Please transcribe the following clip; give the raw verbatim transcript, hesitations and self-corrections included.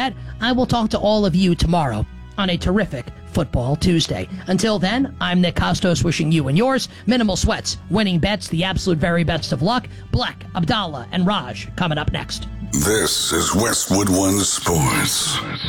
said, I will talk to all of you tomorrow on a terrific Football Tuesday. Until then, I'm Nick Costos wishing you and yours minimal sweats, winning bets, the absolute very best of luck. Black, Abdallah, and Raj coming up next. This is Westwood One Sports.